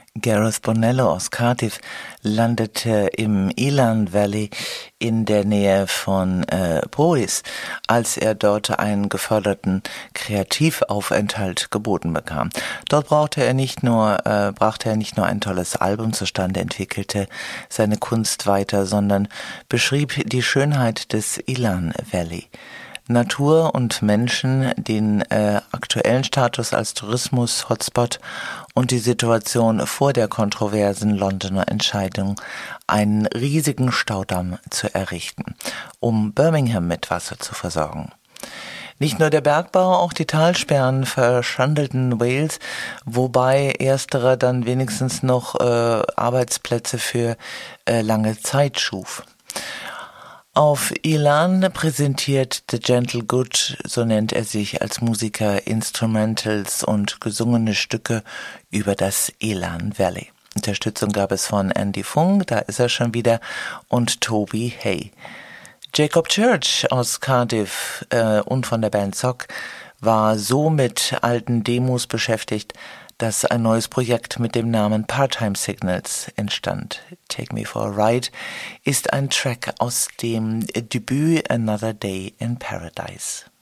Gareth Bonello aus Cardiff landete im Elan Valley in der Nähe von Powys, als er dort einen geförderten Kreativaufenthalt geboten bekam. Dort brachte er nicht nur ein tolles Album zustande, entwickelte seine Kunst weiter, sondern beschrieb die Schönheit des Elan Valley. Natur und Menschen, den aktuellen Status als Tourismus-Hotspot und die Situation vor der kontroversen Londoner Entscheidung, einen riesigen Staudamm zu errichten, um Birmingham mit Wasser zu versorgen. Nicht nur der Bergbau, auch die Talsperren verschandelten Wales, wobei ersterer dann wenigstens noch Arbeitsplätze für lange Zeit schuf. Auf Elan präsentiert The Gentle Good, so nennt er sich, als Musiker Instrumentals und gesungene Stücke über das Elan Valley. Unterstützung gab es von Andy Fung, da ist er schon wieder, und Toby Hay. Jacob Church aus Cardiff und von der Band Sock war so mit alten Demos beschäftigt, dass ein neues Projekt mit dem Namen Part-Time Signals entstand. Take Me for a Ride ist ein Track aus dem Debüt Another Day in Paradise.